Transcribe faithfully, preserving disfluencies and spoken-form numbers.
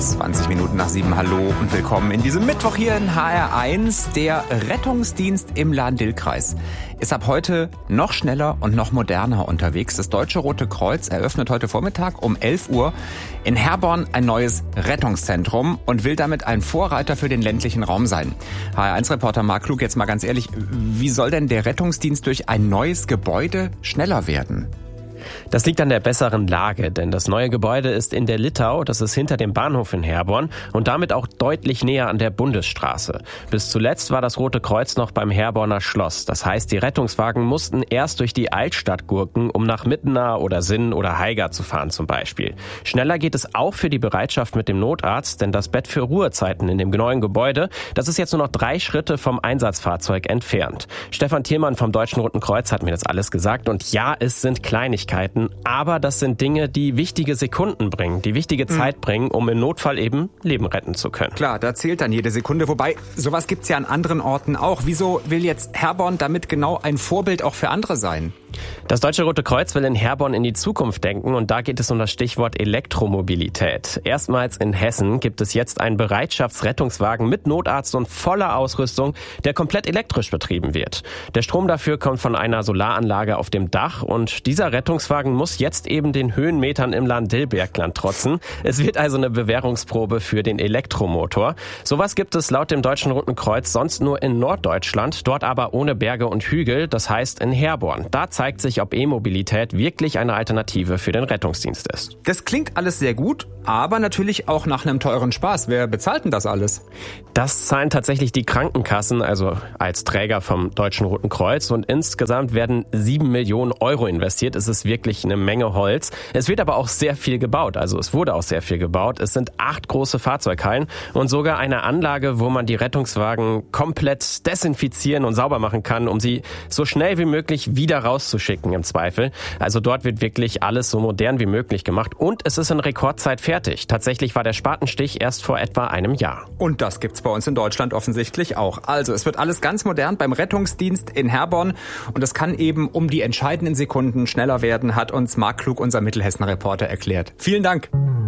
zwanzig Minuten nach sieben. Hallo und willkommen in diesem Mittwoch hier in H R eins. Der Rettungsdienst im Lahn-Dill-Kreis ist ab heute noch schneller und noch moderner unterwegs. Das Deutsche Rote Kreuz eröffnet heute Vormittag um elf Uhr in Herborn ein neues Rettungszentrum und will damit ein Vorreiter für den ländlichen Raum sein. H R eins Reporter Marc Klug, jetzt mal ganz ehrlich, wie soll denn der Rettungsdienst durch ein neues Gebäude schneller werden? Das liegt an der besseren Lage, denn das neue Gebäude ist in der Littau, das ist hinter dem Bahnhof in Herborn und damit auch deutlich näher an der Bundesstraße. Bis zuletzt war das Rote Kreuz noch beim Herborner Schloss. Das heißt, die Rettungswagen mussten erst durch die Altstadt gurken, um nach Mittenau oder Sinn oder Haiger zu fahren zum Beispiel. Schneller geht es auch für die Bereitschaft mit dem Notarzt, denn das Bett für Ruhezeiten in dem neuen Gebäude, das ist jetzt nur noch drei Schritte vom Einsatzfahrzeug entfernt. Stefan Thielmann vom Deutschen Roten Kreuz hat mir das alles gesagt und ja, es sind Kleinigkeiten. Aber das sind Dinge, die wichtige Sekunden bringen, die wichtige Zeit bringen, um im Notfall eben Leben retten zu können. Klar, da zählt dann jede Sekunde. Wobei, sowas gibt's ja an anderen Orten auch. Wieso will jetzt Herborn damit genau ein Vorbild auch für andere sein? Das Deutsche Rote Kreuz will in Herborn in die Zukunft denken und da geht es um das Stichwort Elektromobilität. Erstmals in Hessen gibt es jetzt einen Bereitschaftsrettungswagen mit Notarzt und voller Ausrüstung, der komplett elektrisch betrieben wird. Der Strom dafür kommt von einer Solaranlage auf dem Dach und dieser Rettungswagen muss jetzt eben den Höhenmetern im Lahn-Dill-Bergland trotzen. Es wird also eine Bewährungsprobe für den Elektromotor. Sowas gibt es laut dem Deutschen Roten Kreuz sonst nur in Norddeutschland, dort aber ohne Berge und Hügel, das heißt in Herborn. Da zeigt sich, ob E-Mobilität wirklich eine Alternative für den Rettungsdienst ist. Das klingt alles sehr gut, aber natürlich auch nach einem teuren Spaß. Wer bezahlt denn das alles? Das zahlen tatsächlich die Krankenkassen, also als Träger vom Deutschen Roten Kreuz. Und insgesamt werden sieben Millionen Euro investiert. Es ist wirklich eine Menge Holz. Es wird aber auch sehr viel gebaut. Also es wurde auch sehr viel gebaut. Es sind acht große Fahrzeughallen und sogar eine Anlage, wo man die Rettungswagen komplett desinfizieren und sauber machen kann, um sie so schnell wie möglich wieder rauszuschicken im Zweifel. Also dort wird wirklich alles so modern wie möglich gemacht und es ist in Rekordzeit fertig. Tatsächlich war der Spatenstich erst vor etwa einem Jahr. Und das gibt's bei uns in Deutschland offensichtlich auch. Also es wird alles ganz modern beim Rettungsdienst in Herborn und es kann eben um die entscheidenden Sekunden schneller werden, hat uns Marc Klug, unser Mittelhessen-Reporter, erklärt. Vielen Dank.